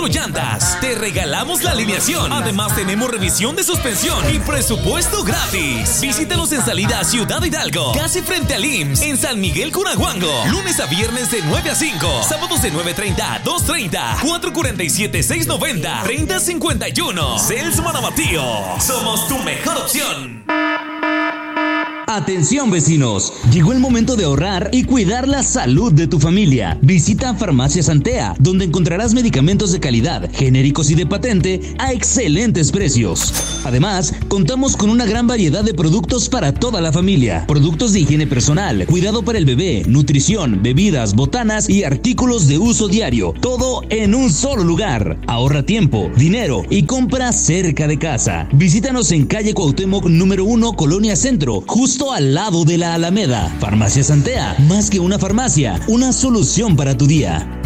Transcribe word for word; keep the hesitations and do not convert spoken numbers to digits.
Llantas, te regalamos la alineación. Además tenemos revisión de suspensión y presupuesto gratis. Visítanos en salida a Ciudad Hidalgo, casi frente al I M S S, en San Miguel Cunahuango. Lunes a viernes de nueve a cinco, sábados de nueve treinta a dos treinta, cuatro cuarenta y siete, seis noventa, treinta cincuenta y uno. Cels Manabatío, somos tu mejor opción. Atención vecinos, llegó el momento de ahorrar y cuidar la salud de tu familia. Visita Farmacias Antea, donde encontrarás medicamentos de calidad, genéricos y de patente a excelentes precios. Además, contamos con una gran variedad de productos para toda la familia. Productos de higiene personal, cuidado para el bebé, nutrición, bebidas, botanas y artículos de uso diario. Todo en un solo lugar. Ahorra tiempo, dinero y compra cerca de casa. Visítanos en calle Cuauhtémoc número uno, Colonia Centro, justo al lado de la Alameda. Farmacias Antea, más que una farmacia, una solución para tu día.